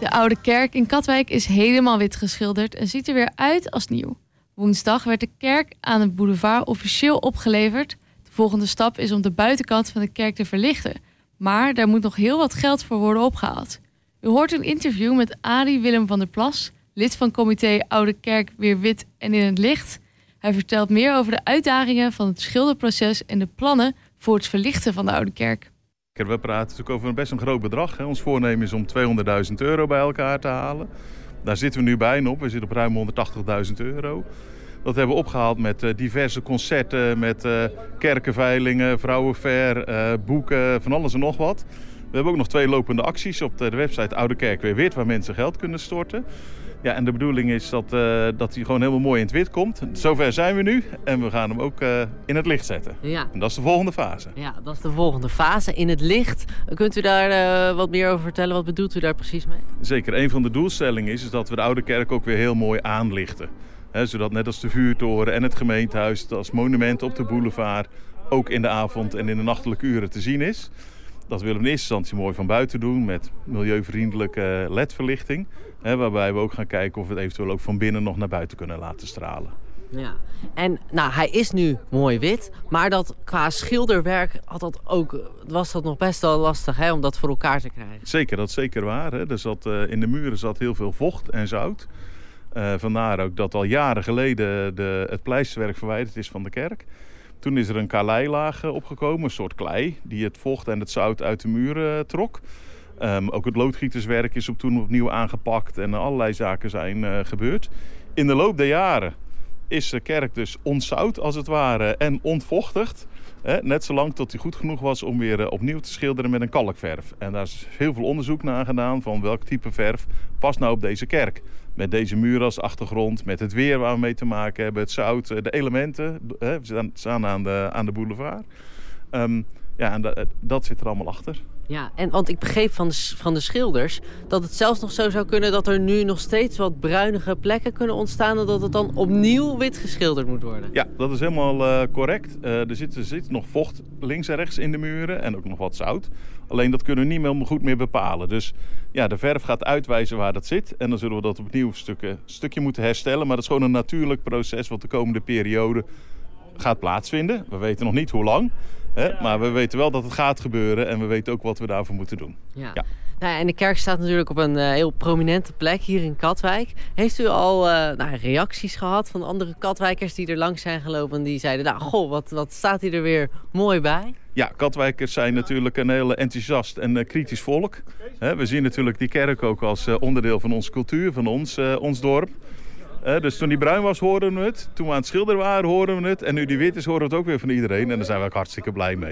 De Oude Kerk in Katwijk is helemaal wit geschilderd en ziet er weer uit als nieuw. Woensdag werd de kerk aan het boulevard officieel opgeleverd. De volgende stap is om de buitenkant van de kerk te verlichten. Maar daar moet nog heel wat geld voor worden opgehaald. U hoort een interview met Arie Willem van der Plas, lid van comité Oude Kerk Weer Wit en in het Licht. Hij vertelt meer over de uitdagingen van het schilderproces en de plannen voor het verlichten van de Oude Kerk. We praten natuurlijk over best een groot bedrag. Ons voornemen is om €200.000 bij elkaar te halen. Daar zitten we nu bijna op. We zitten op ruim €180.000. Dat hebben we opgehaald met diverse concerten, met kerkenveilingen, vrouwenfair, boeken, van alles en nog wat. We hebben ook nog 2 lopende acties op de website Oude Kerk Weer Wit, waar mensen geld kunnen storten. Ja, en de bedoeling is dat hij gewoon helemaal mooi in het wit komt. Zover zijn we nu en we gaan hem ook in het licht zetten. Ja. En dat is de volgende fase. Ja, dat is de volgende fase, in het licht. Kunt u daar wat meer over vertellen? Wat bedoelt u daar precies mee? Zeker, een van de doelstellingen is dat we de Oude Kerk ook weer heel mooi aanlichten. Zodat net als de vuurtoren en het gemeentehuis als monument op de boulevard ook in de avond en in de nachtelijke uren te zien is. Dat willen we in eerste instantie mooi van buiten doen met milieuvriendelijke LED-verlichting. Waarbij we ook gaan kijken of we het eventueel ook van binnen nog naar buiten kunnen laten stralen. Ja, en nou, hij is nu mooi wit, maar dat qua schilderwerk was dat nog best wel lastig om dat voor elkaar te krijgen. Zeker, dat is zeker waar. In de muren zat heel veel vocht en zout. Vandaar ook dat al jaren geleden het pleisterwerk verwijderd is van de kerk. Toen is er een kaleilaag opgekomen, een soort klei, die het vocht en het zout uit de muren trok. Ook het loodgieterswerk is toen opnieuw aangepakt en allerlei zaken zijn gebeurd. In de loop der jaren is de kerk dus ontzout als het ware en ontvochtigd. Net zolang tot hij goed genoeg was om weer opnieuw te schilderen met een kalkverf. En daar is heel veel onderzoek naar gedaan van welk type verf past nou op deze kerk. Met deze muren als achtergrond, met het weer waar we mee te maken hebben, het zout, de elementen. We staan aan de boulevard. En dat zit er allemaal achter. Ja, want ik begreep van de schilders dat het zelfs nog zo zou kunnen dat er nu nog steeds wat bruinige plekken kunnen ontstaan en dat het dan opnieuw wit geschilderd moet worden. Ja, dat is helemaal correct. Er zit nog vocht links en rechts in de muren en ook nog wat zout. Alleen dat kunnen we niet meer goed meer bepalen. Dus ja, de verf gaat uitwijzen waar dat zit en dan zullen we dat opnieuw een stukje moeten herstellen. Maar dat is gewoon een natuurlijk proces wat de komende periode gaat plaatsvinden. We weten nog niet hoe lang. Maar we weten wel dat het gaat gebeuren en we weten ook wat we daarvoor moeten doen. Ja. Nou, en de kerk staat natuurlijk op een heel prominente plek hier in Katwijk. Heeft u al reacties gehad van andere Katwijkers die er langs zijn gelopen en die zeiden, wat staat hier er weer mooi bij? Ja, Katwijkers zijn natuurlijk een heel enthousiast en kritisch volk. We zien natuurlijk die kerk ook als onderdeel van onze cultuur, van ons dorp. Dus toen die bruin was, hoorden we het. Toen we aan het schilderen waren, hoorden we het. En nu die wit is, horen we het ook weer van iedereen. En daar zijn we ook hartstikke blij mee.